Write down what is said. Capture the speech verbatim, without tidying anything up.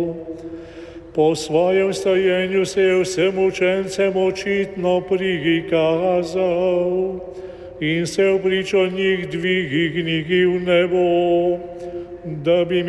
Po svojem stajenju se je vsem učencem očitno prikazal in se v pričo njih dvignil v nebo, da bi